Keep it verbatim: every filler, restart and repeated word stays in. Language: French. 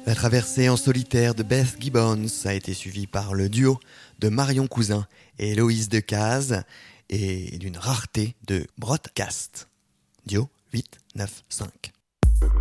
La traversée en solitaire de Beth Gibbons a été suivie par le duo de Marion Cousin et Héloïse Decazes et d'une rareté de Broadcast. Dio huit neuf cinq.